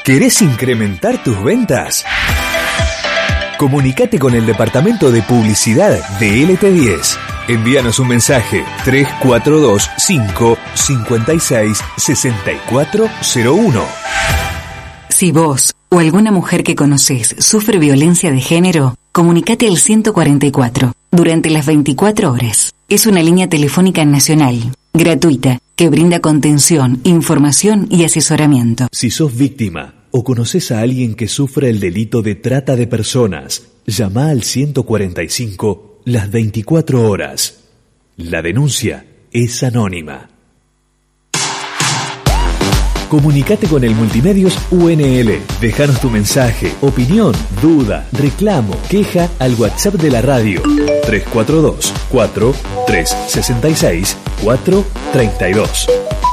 ¿Querés incrementar tus ventas? Comunicate con el departamento de publicidad de LT10. Envíanos un mensaje 3425-56-6401. Si vos o alguna mujer que conocés sufre violencia de género, comunicate al 144 durante las 24 horas. Es una línea telefónica nacional, gratuita, que brinda contención, información y asesoramiento. Si sos víctima o conocés a alguien que sufre el delito de trata de personas, llama al 145 las 24 horas. La denuncia es anónima. Comunicate con el Multimedios UNL. Déjanos tu mensaje, opinión, duda, reclamo, queja al WhatsApp de la radio 342 4 366 432.